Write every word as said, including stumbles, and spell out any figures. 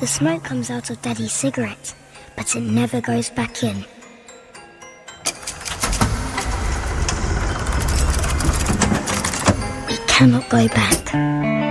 The smoke comes out of Daddy's cigarette, but it never goes back in. We cannot go back.